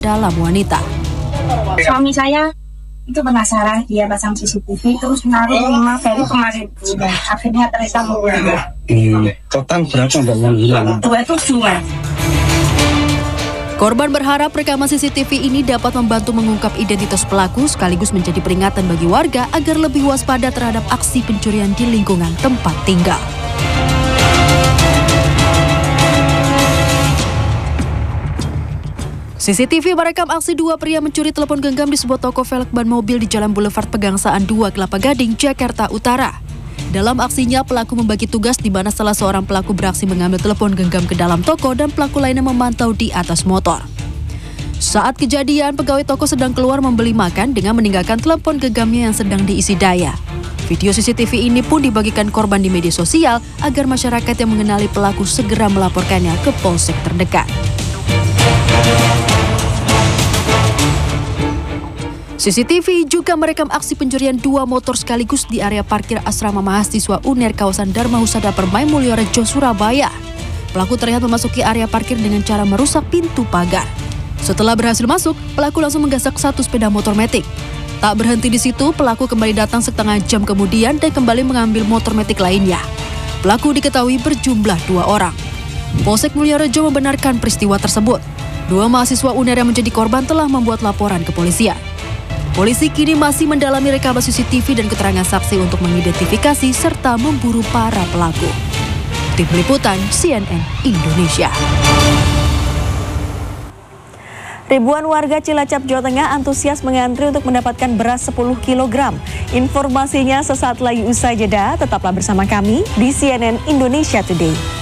dalam wanita. Suami saya itu penasaran, dia pasang CCTV terus naruh 5 kali kemarin. Akhirnya ternyata Total berapa Mbak yang hilang? 27, Mas. Korban berharap rekaman CCTV ini dapat membantu mengungkap identitas pelaku sekaligus menjadi peringatan bagi warga agar lebih waspada terhadap aksi pencurian di lingkungan tempat tinggal. CCTV merekam aksi dua pria mencuri telepon genggam di sebuah toko velg ban mobil di Jalan Boulevard Pegangsaan 2 Kelapa Gading, Jakarta Utara. Dalam aksinya, pelaku membagi tugas di mana salah seorang pelaku beraksi mengambil telepon genggam ke dalam toko dan pelaku lainnya memantau di atas motor. Saat kejadian, pegawai toko sedang keluar membeli makan dengan meninggalkan telepon genggamnya yang sedang diisi daya. Video CCTV ini pun dibagikan korban di media sosial agar masyarakat yang mengenali pelaku segera melaporkannya ke polsek terdekat. CCTV juga merekam aksi pencurian 2 motor sekaligus di area parkir asrama mahasiswa UNER kawasan Dharma Husada Permai Mulyorejo, Surabaya. Pelaku terlihat memasuki area parkir dengan cara merusak pintu pagar. Setelah berhasil masuk, pelaku langsung menggasak satu sepeda motor metik. Tak berhenti di situ, pelaku kembali datang setengah jam kemudian dan kembali mengambil motor metik lainnya. Pelaku diketahui berjumlah 2 orang. Polsek Mulyorejo membenarkan peristiwa tersebut. 2 mahasiswa UNER yang menjadi korban telah membuat laporan ke polisian. Polisi kini masih mendalami rekaman CCTV dan keterangan saksi untuk mengidentifikasi serta memburu para pelaku. Tim Liputan CNN Indonesia. Ribuan warga Cilacap, Jawa Tengah antusias mengantri untuk mendapatkan beras 10 kg. Informasinya sesaat lagi usai jeda, tetaplah bersama kami di CNN Indonesia Today.